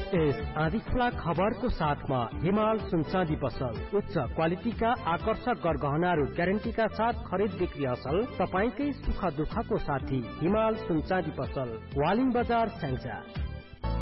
यस आधी खुला खबरको साथमा हिमाल सुनचाँदी पसल उच्च क्वालिटीका आकर्षक गरगहनाहरू ग्यारेन्टीका साथ खरिद बिक्री असल तपाईकै सुख दुःखको साथी हिमाल सुनचाँदी पसल वालिङ बजार स्याङ्जा।